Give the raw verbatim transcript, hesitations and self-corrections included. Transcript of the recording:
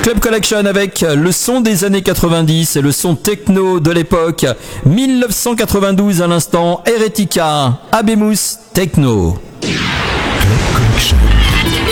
Club Collection avec le son des années quatre-vingt-dix et le son techno de l'époque. mille neuf cent quatre-vingt-douze à l'instant, Heretica, Habemus Techno. Club Collection.